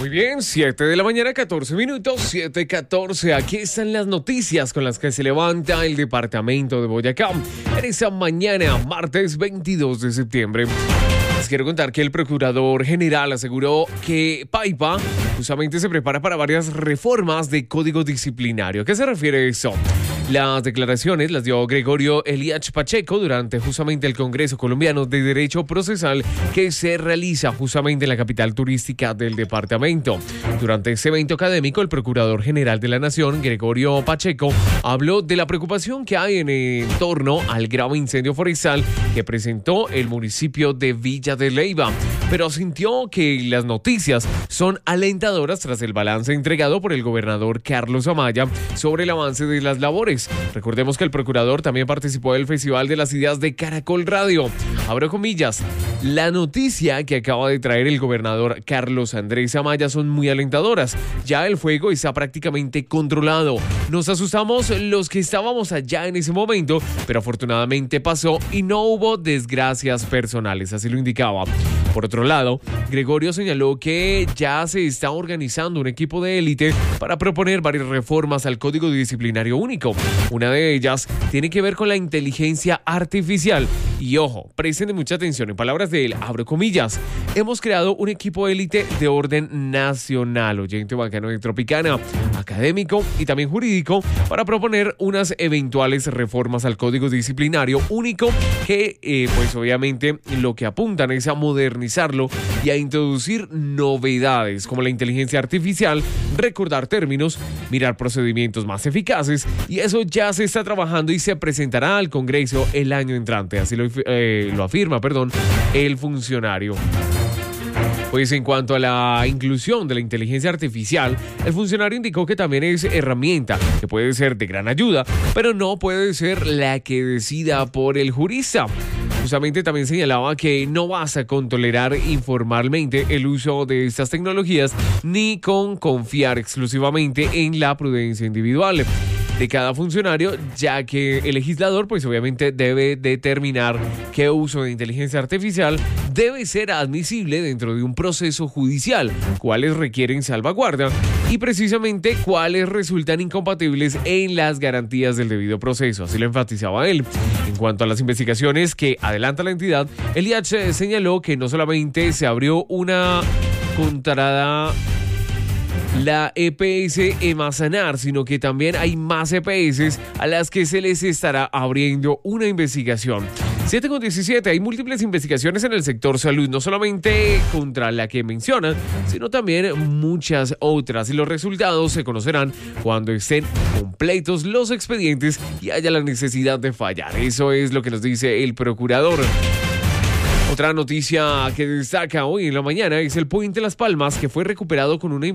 Muy bien, 7 de la mañana, 14 minutos, 7:14. Aquí están las noticias con las que se levanta el departamento de Boyacá en esa mañana, martes 22 de septiembre. Les quiero contar que el procurador general aseguró que Paipa justamente se prepara para varias reformas de código disciplinario. ¿A qué se refiere eso? Las declaraciones las dio Gregorio Eliach Pacheco durante justamente el Congreso Colombiano de Derecho Procesal que se realiza justamente en la capital turística del departamento. Durante ese evento académico, el Procurador General de la Nación, Gregorio Pacheco, habló de la preocupación que hay en torno al grave incendio forestal que presentó el municipio de Villa de Leyva, pero sintió que las noticias son alentadoras tras el balance entregado por el gobernador Carlos Amaya sobre el avance de las labores. Recordemos que el procurador también participó del Festival de las Ideas de Caracol Radio. Abro comillas, la noticia que acaba de traer el gobernador Carlos Andrés Amaya son muy alentadoras. Ya el fuego está prácticamente controlado. Nos asustamos los que estábamos allá en ese momento, pero afortunadamente pasó y no hubo desgracias personales, así lo indicaba. Por otro lado, Gregorio señaló que ya se está organizando un equipo de élite para proponer varias reformas al Código Disciplinario Único. Una de ellas tiene que ver con la inteligencia artificial. Y ojo, presten mucha atención, en palabras de él, abro comillas, hemos creado un equipo élite de orden nacional, oyente bacano de Tropicana, académico y también jurídico, para proponer unas eventuales reformas al Código Disciplinario Único que, pues obviamente, lo que apuntan es a modernizarlo y a introducir novedades como la inteligencia artificial, recordar términos, mirar procedimientos más eficaces, y eso ya se está trabajando y se presentará al Congreso el año entrante, así lo afirma, el funcionario. Pues en cuanto a la inclusión de la inteligencia artificial, el funcionario indicó que también es herramienta que puede ser de gran ayuda, pero no puede ser la que decida por el jurista. Justamente también señalaba que no basta con tolerar informalmente el uso de estas tecnologías ni con confiar exclusivamente en la prudencia individual de cada funcionario, ya que el legislador pues obviamente debe determinar qué uso de inteligencia artificial debe ser admisible dentro de un proceso judicial, cuáles requieren salvaguarda y precisamente cuáles resultan incompatibles en las garantías del debido proceso, así lo enfatizaba él. En cuanto a las investigaciones que adelanta la entidad, el IH señaló que no solamente se abrió una contra la EPS Emasanar, sino que también hay más EPS a las que se les estará abriendo una investigación. 7:17, hay múltiples investigaciones en el sector salud, no solamente contra la que mencionan, sino también muchas otras, y los resultados se conocerán cuando estén completos los expedientes y haya la necesidad de fallar. Eso es lo que nos dice el procurador. Otra noticia que destaca hoy en la mañana es el Puente Las Palmas, que fue recuperado con una